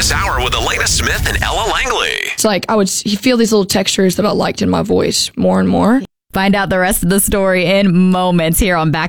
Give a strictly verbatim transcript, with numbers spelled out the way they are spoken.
this hour with Elena Smith and Ella Langley. It's like I would feel these little textures that I liked in my voice more and more. Find out the rest of the story in moments here on Back